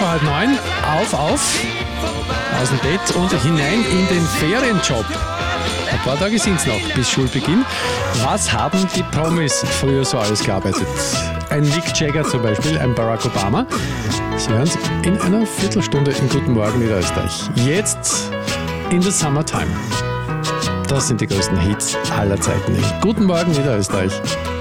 vor 8:30, auf, aus dem Bett und hinein in den Ferienjob. Ein paar Tage sind es noch bis Schulbeginn. Was haben die Promis früher so alles gearbeitet? Ein Mick Jagger zum Beispiel, ein Barack Obama. Sie hören es in einer Viertelstunde in Guten Morgen Niederösterreich. Jetzt in the Summertime. Das sind die größten Hits aller Zeiten. Guten Morgen Niederösterreich.